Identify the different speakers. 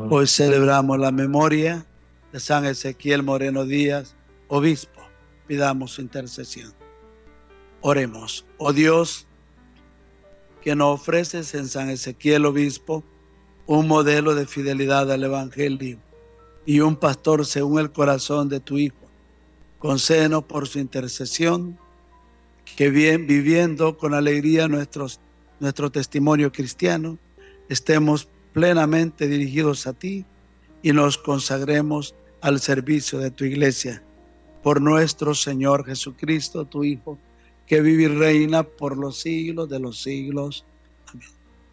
Speaker 1: Hoy celebramos la memoria de San Ezequiel Moreno Díaz, obispo. Pidamos su intercesión. Oremos. Oh Dios, que nos ofreces en San Ezequiel obispo un modelo de fidelidad al Evangelio y un pastor según el corazón de tu Hijo. Concédenos por su intercesión que bien viviendo con alegría nuestro testimonio cristiano, estemos plenamente dirigidos a ti y nos consagremos al servicio de tu iglesia. Por nuestro Señor Jesucristo, tu Hijo, que vive y reina por los siglos de los siglos.